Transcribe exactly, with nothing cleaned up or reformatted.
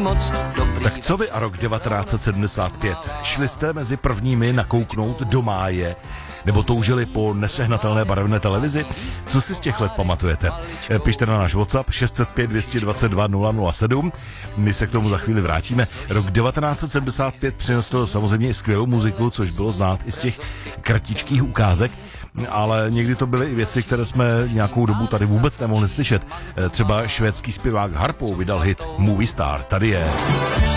moc dobrý. Tak co vy a rok devatenáct set sedmdesát pět? Šli jste mezi prvními nakouknout do máje? Nebo toužili po nesehnatelné barevné televizi? Co si z těch let pamatujete? Pište na náš WhatsApp šest set pět dvě stě dvacet dva nula nula sedm. My se k tomu za chvíli vrátíme. Rok devatenáct set sedmdesát pět přinesl samozřejmě i skvělou muziku, což bylo znát i z těch kratičkých ukázek. Ale někdy to byly i věci, které jsme nějakou dobu tady vůbec nemohli slyšet. Třeba švédský zpěvák Harpo vydal hit Movie Star. Tady je.